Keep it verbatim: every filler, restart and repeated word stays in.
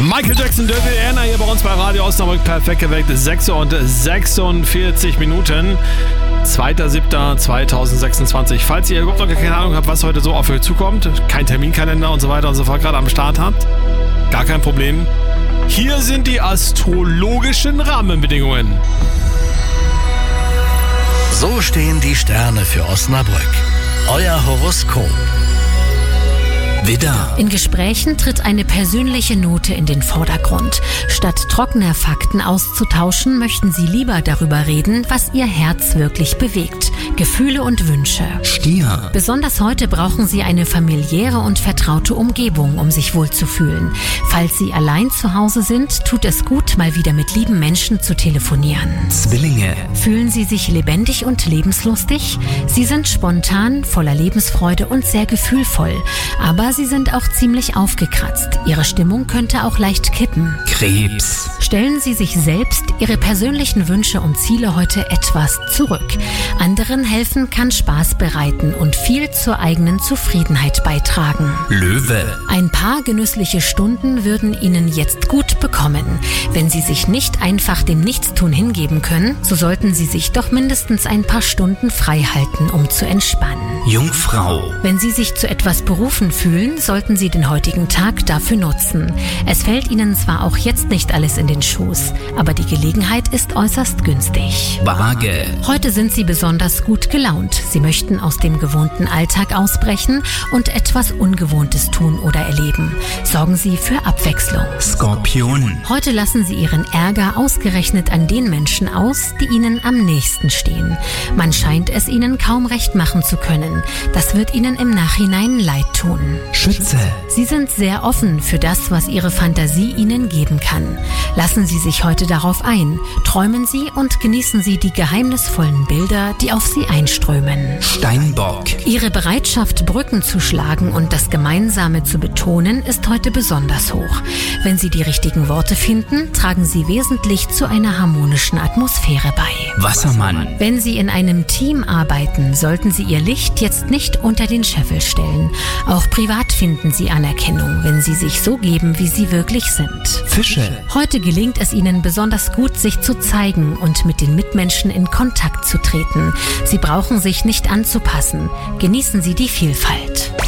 Michael Jackson, Dirty Anna hier bei uns bei Radio Osnabrück. Perfekt geweckt, sechs Uhr und sechsundvierzig Minuten. zweiter siebter zweitausendsechsundzwanzig. Falls ihr überhaupt noch keine Ahnung habt, was heute so auf euch zukommt, kein Terminkalender und so weiter und so fort gerade am Start habt, gar kein Problem. Hier sind die astrologischen Rahmenbedingungen. So stehen die Sterne für Osnabrück. Euer Horoskop. Widder. In Gesprächen tritt eine persönliche Note in den Vordergrund. Statt trockener Fakten auszutauschen, möchten Sie lieber darüber reden, was Ihr Herz wirklich bewegt. Gefühle und Wünsche. Stier. Besonders heute brauchen Sie eine familiäre und vertraute Umgebung, um sich wohlzufühlen. Falls Sie allein zu Hause sind, tut es gut, mal wieder mit lieben Menschen zu telefonieren. Zwillinge. Fühlen Sie sich lebendig und lebenslustig? Sie sind spontan, voller Lebensfreude und sehr gefühlvoll. Aber Sie sind auch ziemlich aufgekratzt. Ihre Stimmung könnte auch leicht kippen. Krebs. Stellen Sie sich selbst Ihre persönlichen Wünsche und Ziele heute etwas zurück. Anderen helfen kann Spaß bereiten und viel zur eigenen Zufriedenheit beitragen. Löwe. Ein paar genüssliche Stunden würden Ihnen jetzt gut bekommen. Wenn Sie sich nicht einfach dem Nichtstun hingeben können, so sollten Sie sich doch mindestens ein paar Stunden frei halten, um zu entspannen. Jungfrau. Wenn Sie sich zu etwas berufen fühlen, sollten Sie den heutigen Tag dafür nutzen. Es fällt Ihnen zwar auch jetzt nicht alles in den Schoß, aber die Gelegenheit ist äußerst günstig. Waage. Heute sind Sie besonders gut gelaunt. Sie möchten aus dem gewohnten Alltag ausbrechen und etwas Ungewohntes tun oder erleben. Sorgen Sie für Abwechslung. Skorpion. Heute lassen Sie Ihren Ärger ausgerechnet an den Menschen aus, die Ihnen am nächsten stehen. Man scheint es Ihnen kaum recht machen zu können. Das wird Ihnen im Nachhinein leid tun. Schütze. Sie sind sehr offen für das, was Ihre Fantasie Ihnen geben kann. Lassen Sie sich heute darauf ein. Träumen Sie und genießen Sie die geheimnisvollen Bilder, die auf Sie einströmen. Steinbock. Ihre Bereitschaft, Brücken zu schlagen und das Gemeinsame zu betonen, ist heute besonders hoch. Wenn Sie die richtigen Worte finden, tragen Sie wesentlich zu einer harmonischen Atmosphäre bei. Wassermann. Wenn Sie in einem Team arbeiten, sollten Sie Ihr Licht jetzt nicht unter den Scheffel stellen. Auch privat finden Sie Anerkennung, wenn Sie sich so geben, wie Sie wirklich sind. Fische. Heute gelingt es Ihnen besonders gut, sich zu zeigen und mit den Mitmenschen in Kontakt zu treten. Sie brauchen sich nicht anzupassen. Genießen Sie die Vielfalt.